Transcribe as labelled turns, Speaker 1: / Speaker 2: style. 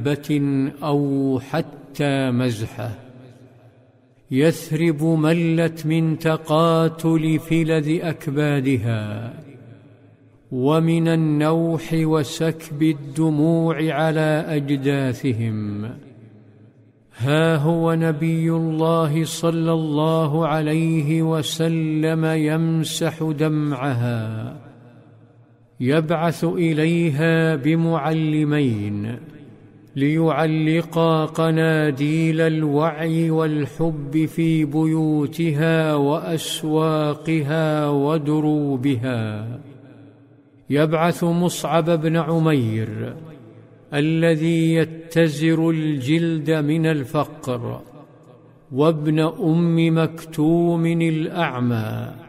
Speaker 1: دابة أو حتى مزحة. يثرب ملت من تقاتل فلذ أكبادها ومن النوح وسكب الدموع على أجداثهم. ها هو نبي الله صلى الله عليه وسلم يمسح دمعها، يبعث إليها بمعلمين ليعلقا قناديل الوعي والحب في بيوتها وأسواقها ودروبها. يبعث مصعب بن عمير الذي يتزر الجلد من الفقر، وابن أم مكتوم الأعمى